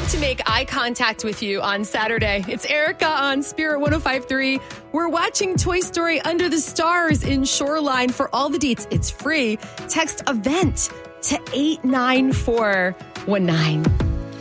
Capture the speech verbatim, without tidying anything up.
to make eye contact with you on Saturday. It's Erica on Spirit one oh five point three. We're watching Toy Story Under the Stars in Shoreline. For all the deets, it's free. Text EVENT to eight nine four one nine.